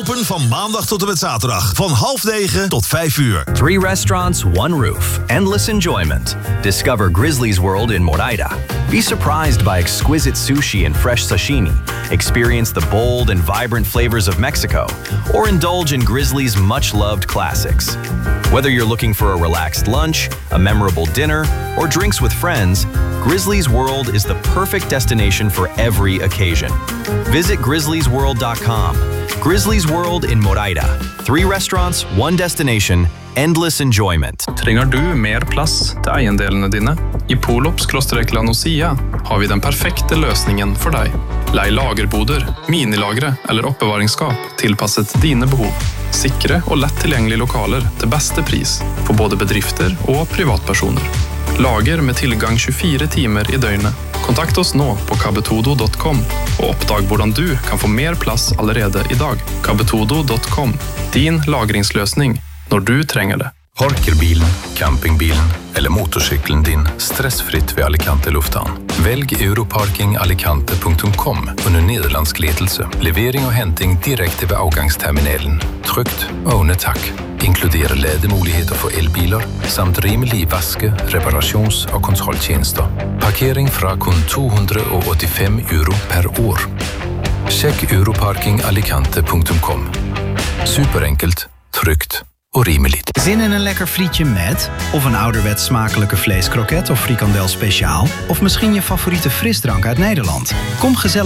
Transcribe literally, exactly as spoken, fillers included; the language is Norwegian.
Open van maandag tot en met zaterdag. Van half negen tot vijf uur. Three restaurants, one roof. Endless enjoyment. Discover Grizzly's World in Moraida. Be surprised by exquisite sushi and fresh sashimi. Experience the bold and vibrant flavors of Mexico. Or indulge in Grizzly's much-loved classics. Whether you're looking for a relaxed lunch, a memorable dinner, or drinks with friends, Grizzly's World is the perfect destination for every occasion. Visit grizzlies world dot com. Grizzly's World in Moraida. Three restaurants, one destination, endless enjoyment. Trenger du mer plass til eiendelene dine? I Polops-Lanosia har vi den perfekte løsningen for deg. Lei lagerboder, minilagre eller oppbevaringsskap tilpasset dine behov. Sikre og lett tilgjengelige lokaler til beste pris for både bedrifter og privatpersoner. Lager med tilgang tjuefire timer i døgnet. Kontakt oss nå på kabetodo dot com og oppdag hvordan du kan få mer plass allerede i dag. kabetodo dot com. Din lagringsløsning når du trenger det. Parker bilen, campingbilen eller motorcykeln din stressfritt ved Alicante lufthavn. Velg europarking alicante punktum com under nederlandsk ledelse. Levering og henting direkte ved avgangsterminalen. Trygt og under takk. Inkluderer ledemuligheter for elbiler, samt rimelig vaske, reparasjons- og kontrolltjenester. Parkering fra kun to hundre åttifem euro per år. Sjekk europarking alicante punktum com. Superenkelt, trygt og rimelig. Zin in een lekker frietje met? Of een ouderwets smakelijke vleeskroket of frikandel speciaal? Of misschien je favoriete frisdrank uit Nederland? Kom gezellig